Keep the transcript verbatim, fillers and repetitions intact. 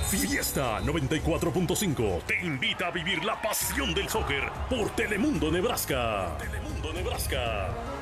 Fiesta noventa y cuatro punto cinco te invita a vivir la pasión del soccer por Telemundo Nebraska. Telemundo Nebraska.